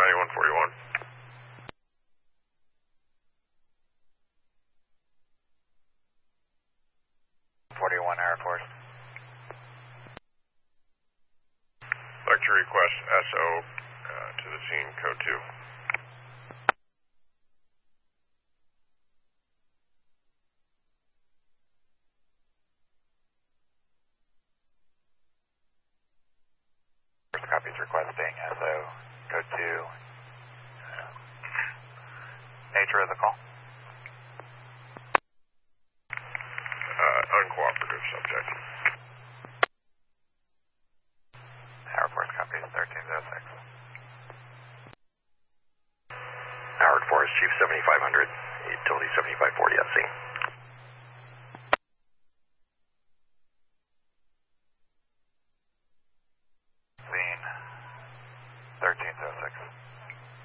9141. Air Force. Vector request SO to the scene, code 2. First copies requesting SO, code 2. Nature of the call? Uncooperative subject. Air Force copies 1306. Howard Forest, Chief 7500, utility 7540 at scene.